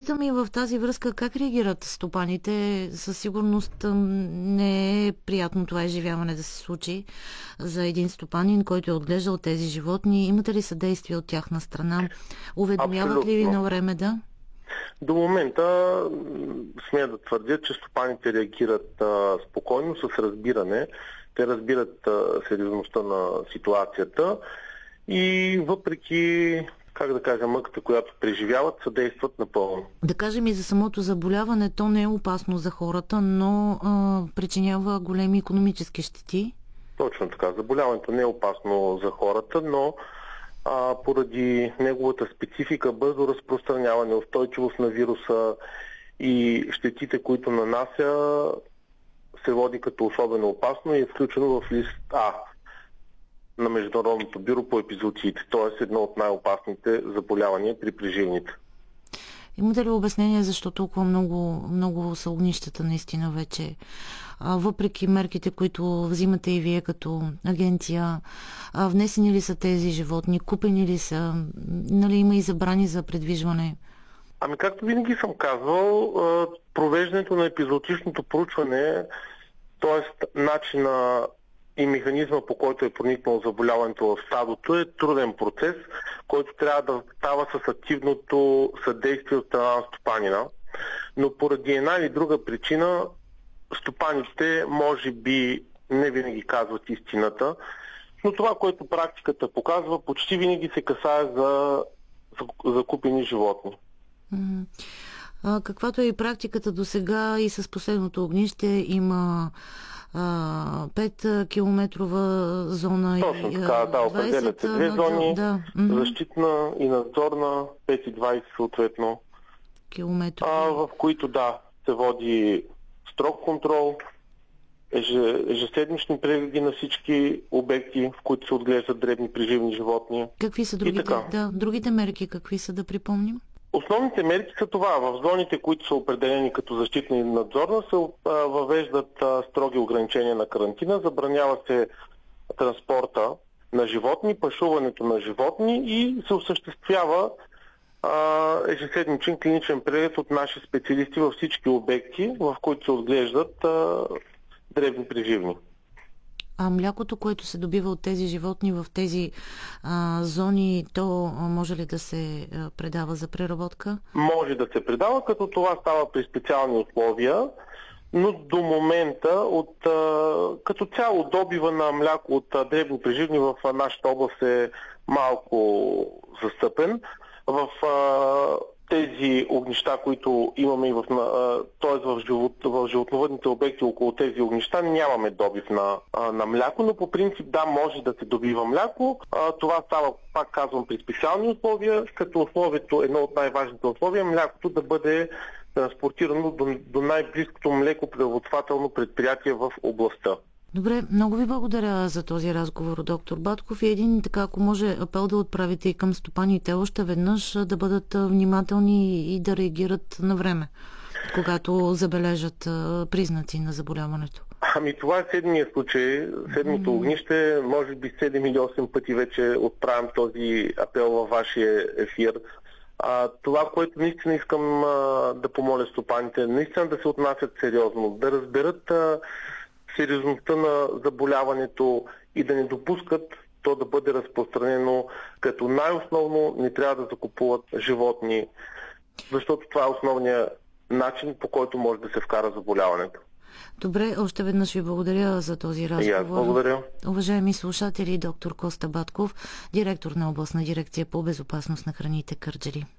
питам и в тази връзка как реагират стопаните. Със сигурност не е приятно това изживяване да се случи за един стопанин, който е отглеждал тези животни. Имате ли съдействие от тяхна страна? Уведомяват ли ви на време да? До момента смея да твърдя, че стопаните реагират спокойно, с разбиране. Те разбират сериозността на ситуацията и въпреки, как да кажа, мъката, която преживяват, съдействат напълно. Да кажем и за самото заболяване, то не е опасно за хората, но причинява големи икономически щети. Точно така. Заболяването не е опасно за хората, но поради неговата специфика, бързо разпространяване, устойчивост на вируса и щетите, които нанася, се води като особено опасно и е включено в лист А на Международното бюро по епизоотиите, т.е. едно от най-опасните заболявания при преживните. Имате ли обяснение защо толкова много са огнищата наистина вече? Въпреки мерките, които взимате и вие като агенция, внесени ли са тези животни, купени ли са, нали има и забрани за предвижване? Ами както винаги съм казвал, провеждането на епизоотичното проучване, т.е. начина и механизма, по който е проникнало заболяването в стадото, е труден процес, който трябва да става с активното съдействие от страна на стопанина. Но поради една или друга причина стопаните може би не винаги казват истината, но това, което практиката показва, почти винаги се касае за закупени животни. Каквато е и практиката до сега и с последното огнище има 5-километрова зона. Точно така, да, определят се две зони, защитна и надзорна, 5 и 20 съответно, в които се води строг контрол, ежеседмични прегледи на всички обекти, в които се отглеждат дребни преживни животни. Какви са другите мерки, какви са да припомним? Основните мерки са това. В зоните, които са определени като защитна и надзорна, се въвеждат строги ограничения на карантина, забранява се транспорта на животни, пашуването на животни и се осъществява ежеседмичен клиничен преглед от наши специалисти във всички обекти, в които се отглеждат дребни преживни. А млякото, което се добива от тези животни в тези зони, то може ли да се предава за преработка? Може да се предава, като това става при специални условия, но до момента като цяло добива на мляко от дребни преживни в нашата област е малко застъпен. В тези огнища, които имаме и в животновъдните обекти около тези огнища, нямаме добив на мляко, но по принцип може да се добива мляко. Това става, пак казвам, при специални условия, като едно от най-важните условия, млякото да бъде транспортирано до най-близкото млекопреработвателно предприятие в областта. Добре, много ви благодаря за този разговор, доктор Батков. И един, ако може, апел да отправите и към стопаните още веднъж да бъдат внимателни и да реагират на време, когато забележат признаци на заболяването. Това е седмия случай, седмото огнище, може би 7 или 8 пъти вече отправям този апел във вашия ефир. Това, което наистина искам да помоля стопаните, наистина да се отнасят сериозно, да разберат сериозността на заболяването и да не допускат то да бъде разпространено, като най-основно не трябва да закупуват животни, защото това е основният начин, по който може да се вкара заболяването. Добре, още веднъж ви благодаря за този разговор. И аз благодаря. Уважаеми слушатели, доктор Коста Батков, директор на областна дирекция по безопасност на храните Кърджали.